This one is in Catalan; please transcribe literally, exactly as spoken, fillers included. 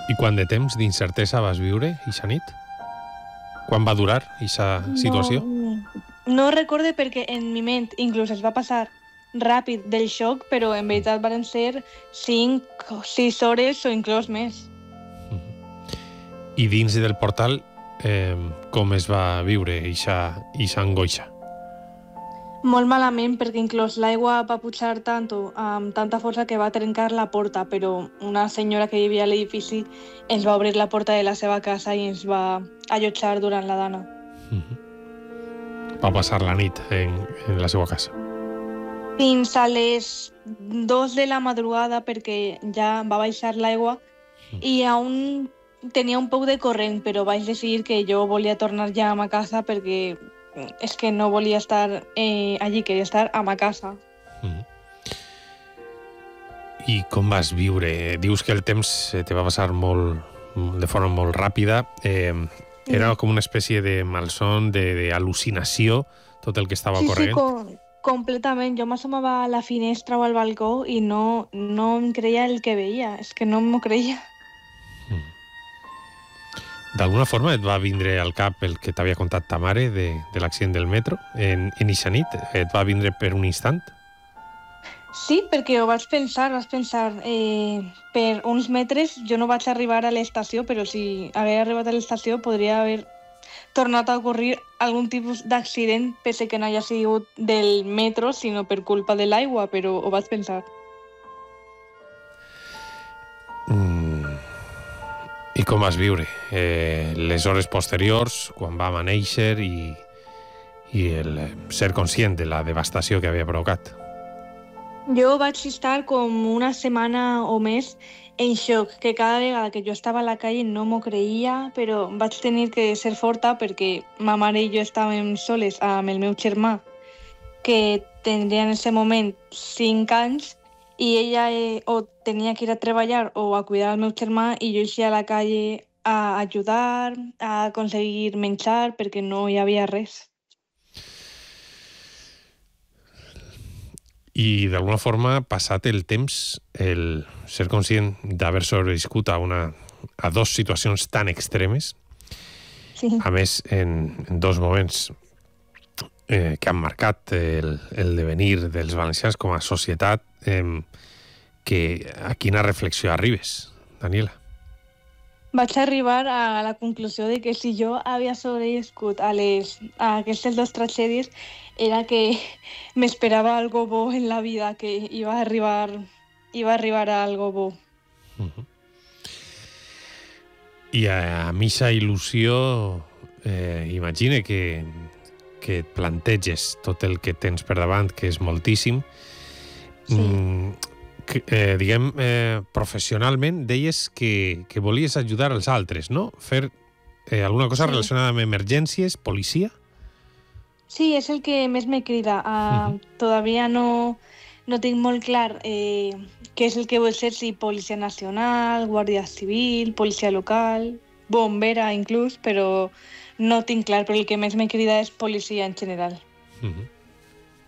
I quant de temps d'incertesa vas viure, ixa nit? Quan va durar, ixa situació? No, no recorde perquè en mi ment inclús es va passar ràpid del xoc, però en veritat van ser cinc o sis hores o inclús més. I dins del portal, eh, com es va viure ixa, ixa angoixa? Molt malament, perquè inclús l'aigua va pujar tant, amb tanta força que va trencar la porta, però una senyora que vivia a l'edifici ens va obrir la porta de la seva casa i ens va allotjar durant la dana. Mm-hmm. Va passar la nit en, en la seva casa? Fins a les dos de la madrugada, perquè ja va baixar l'aigua mm. i aún tenia un poc de corrent, però vaig decidir que jo volia tornar ja a ma casa perquè és que no volia estar eh, allí, queria estar a ma casa. Mm. I com vas viure? Dius que el temps te va passar molt, de forma molt ràpida. Eh, era com una espècie de malson, d'al·lucinació, tot el que estava sí, corrent? Sí, com, completament. Jo m'assomava a la finestra o al balcó i no, no em creia el que veia. És que no m'ho creia. Mm. D'alguna forma et va vindre al cap el que t'havia contat ta mare de, de l'accident del metro en, en ixa nit? Et va vindre per un instant? Sí, perquè ho vaig pensar, vaig pensar eh, per uns metres jo no vaig arribar a l'estació, però si hagués arribat a l'estació podria haver tornat a ocorrir algun tipus d'accident, pese que no hagi sigut del metro, sinó per culpa de l'aigua, però ho vaig pensar. Mm. I com vas viure eh, les hores posteriors, quan vam néixer i, i el ser conscient de la devastació que havia provocat? Jo vaig estar com una setmana o més en xoc, que cada vegada que jo estava a la calle no m'ho creia, però vaig tenir que ser forta perquè ma mare i jo estàvem soles amb el meu germà, que tindria en aquest moment cinc anys, i ella eh, o tenia que ir a treballar o a cuidar el meu germà i jo eixia a la calle a ajudar, a aconseguir menjar, perquè no hi havia res. I d'alguna forma, passat el temps, el ser conscient d'haver sobreviscut a, una, a dos situacions tan extremes, sí. A més, en, en dos moments eh, que han marcat el, el devenir dels valencians com a societat, eh, que a quina reflexió arribes, Daniela? Vaig arribar a la conclusió de que si jo havia sobreviscut a, les, a aquestes dues tragèdies era que m'esperava algo bo en la vida, que iba a arribar, iba a arribar a algo bo. Uh-huh. I a, a missa il·lusió eh, imagine que, que et planteges tot el que tens per davant, que és moltíssim. Sí. Mm, que, eh, diguem, eh, professionalment deies que, que volies ajudar els altres, no? Fer eh, alguna cosa sí. relacionada amb emergències, policia? Sí, és el que més me crida. Uh, uh-huh. Todavía no, no tinc molt clar eh, què és el que vull ser, si policia nacional, guàrdia civil, policia local, bombera inclús, però no tinc clar, però el que més me crida és policia en general. Uh-huh.